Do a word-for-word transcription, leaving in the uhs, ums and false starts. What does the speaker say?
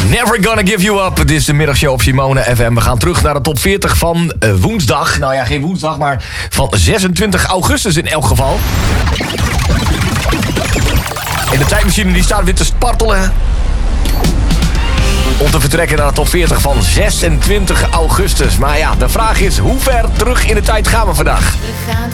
Never Gonna Give You Up. Het is de middagshow op Simone F M. We gaan terug naar de top veertig van uh, woensdag. Nou ja, geen woensdag, maar van zesentwintig augustus in elk geval. En de tijdmachine die staat weer te spartelen. Om te vertrekken naar de top veertig van zesentwintig augustus. Maar ja, de vraag is, hoe ver terug in de tijd gaan we vandaag? We gaan